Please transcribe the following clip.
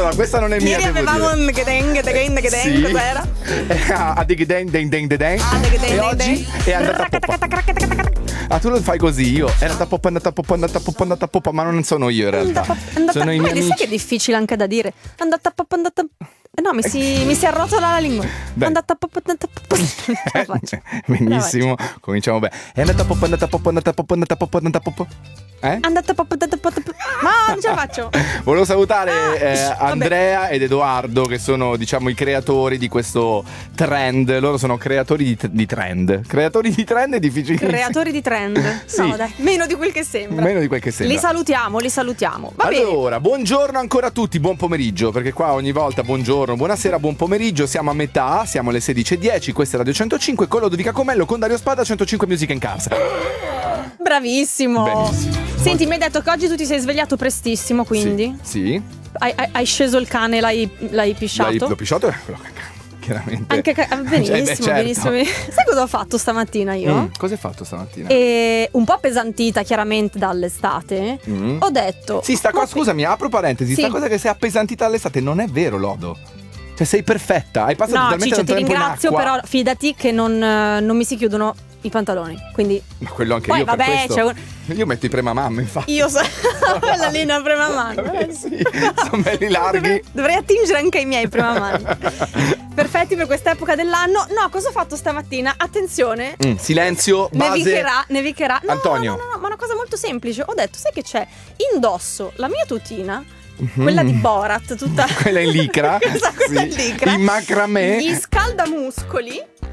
Allora, questa non è mia. Ieri avevamo un Sì. cos'era? A dig den den den den den. E oggi è andata a poppa. Ah, tu lo fai così, io. È andata a poppa, ma non sono io in realtà. Sono i miei Vedi, sai amici. che è difficile anche da dire. Andata poppa. No, mi si arrotola la lingua. Dai. Andata poppa. Ce la faccio. Benissimo, cominciamo bene. È andata a poppa. Andata poppa. Ma non ce la faccio. Volevo salutare vabbè. Andrea ed Edoardo, che sono, diciamo, i creatori di questo trend. Loro sono creatori di trend. Creatori di trend è difficile. Creatori di trend. Sì. No, dai, meno di quel che sembra. Meno di quel che sembra. Li salutiamo. Va bene. Allora, buongiorno ancora a tutti, buon pomeriggio, perché qua ogni volta buongiorno, buonasera, buon pomeriggio, siamo a metà, siamo alle 16:10, questa è Radio 105 con Lodovica Comello, con Dario Spada, 105 Music in Cars. Bravissimo. Benissimo. Senti, mi hai detto che oggi tu ti sei svegliato prestissimo, quindi? Sì. Hai sceso il cane, l'hai pisciato? L'ho pisciato, chiaramente. Benissimo, certo. benissimo. Sai cosa ho fatto stamattina io? Cosa hai fatto stamattina? E un po' appesantita chiaramente dall'estate. Ho detto Sì, scusami, apro parentesi, Sì. sta cosa che sei appesantita all'estate non è vero, Lodo. Cioè sei perfetta, hai passato no, talmente Ciccio, tanto ti tempo in ringrazio, acqua. però fidati che non mi si chiudono i pantaloni. Quindi Ma quello anche poi io per vabbè, questo. Io metto i premamamma, infatti. io so quella lì è una prima mano. Sì, sono belli larghi. Dovrei attingere anche ai miei prima mano. Perfetti per quest'epoca dell'anno. No, cosa ho fatto stamattina? Attenzione. Silenzio, base. Nevicherà. No, Antonio. no, ma una cosa molto semplice. Ho detto, sai che c'è? Indosso la mia tutina, quella di Borat, tutta Quella in licra. Esatto, quella in licra. In macramè. Gli scaldamuscoli